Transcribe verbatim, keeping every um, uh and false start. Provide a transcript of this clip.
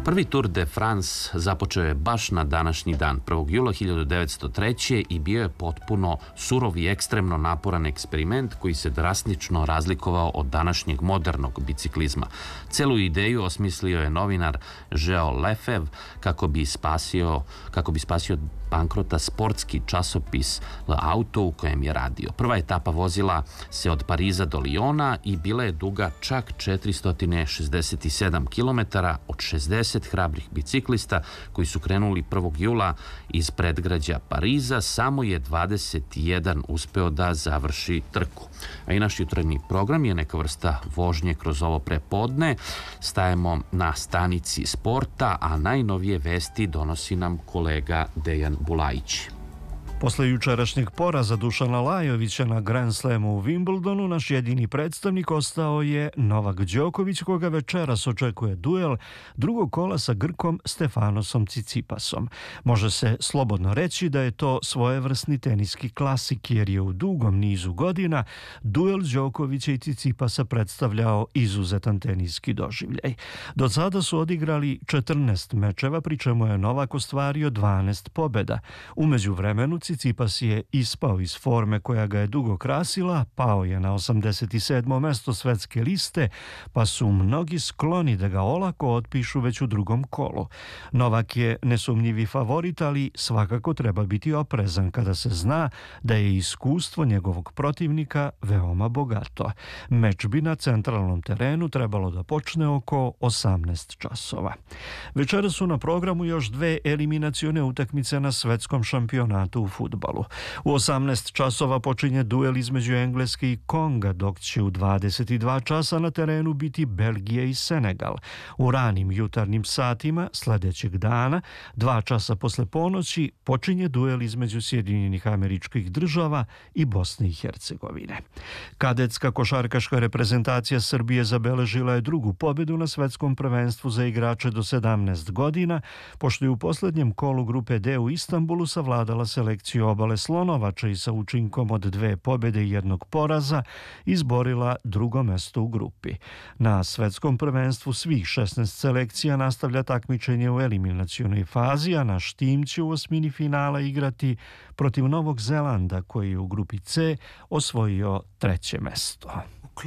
Prvi Tour de France započeo je baš na današnji dan, prvog jula hiljadu devetsto treće. i bio je potpuno surov i ekstremno naporan eksperiment koji se drastično razlikovao od današnjeg modernog biciklizma. Celu ideju osmislio je novinar Geo Lefev kako bi spasio, kako bi spasio bankrota sportski časopis L'Auto u kojem je radio. Prva etapa vozila se od Pariza do Liona i bila je duga čak četiristo šezdeset sedam kilometara od šezdeset hrabrih biciklista koji su krenuli prvog jula iz predgrađa Pariza. Samo je dvadeset jedan uspeo da završi trku. A i naš jutarnji program je neka vrsta vožnje kroz ovo prepodne. Stajemo na stanici sporta, a najnovije vesti donosi nam kolega Dejan Bulajić. Posle jučerašnjeg poraza Dušana Lajovića na Grand Slamu u Wimbledonu, naš jedini predstavnik ostao je Novak Đoković, koga večeras očekuje duel drugog kola sa Grkom Stefanosom Cicipasom. Može se slobodno reći da je to svojevrsni teniski klasik, jer je u dugom nizu godina duel Đokovića i Cicipasa predstavljao izuzetan teniski doživljaj. Do sada su odigrali četrnaest mečeva, pri čemu je Novak ostvario dvanaest pobjeda. U međuvremenu Cicipas je ispao iz forme koja ga je dugo krasila, pao je na osamdeset sedmo mesto svetske liste, pa su mnogi skloni da ga olako otpišu već u drugom kolu. Novak je nesumnjivi favorit, ali svakako treba biti oprezan kada se zna da je iskustvo njegovog protivnika veoma bogato. Meč bi na centralnom terenu trebalo da počne oko osamnaest časova. Večera su na programu još dve eliminacione utakmice na svetskom šampionatu u fudbalu. U osamnaest časova počinje duel između Engleske i Konga, dok će u dvadeset dva časa na terenu biti Belgija i Senegal. U ranim jutarnjim satima sljedećeg dana, dva časa posle ponoći, počinje duel između Sjedinjenih Američkih Država i Bosne i Hercegovine. Kadetska košarkaška reprezentacija Srbije zabeležila je drugu pobjedu na svetskom prvenstvu za igrače do sedamnaest godina, pošto je u posljednjem kolu grupe D u Istanbulu savladala selekciju Obale Slonovača i sa učinkom od dve pobjede i jednog poraza izborila drugo mesto u grupi. Na svetskom prvenstvu svih šesnaest selekcija nastavlja takmičenje u eliminacionoj fazi, a naš tim će u osmini finala igrati protiv Novog Zelanda, koji je u grupi C osvojio treće mesto.